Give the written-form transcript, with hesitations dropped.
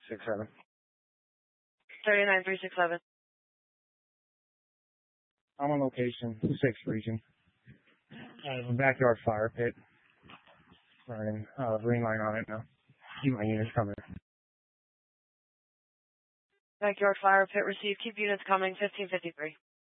367. 39367. I'm on location, 6th region. I have a backyard fire pit. Running green line on it now. Keep my units coming. Backyard fire pit received. Keep units coming. 1553.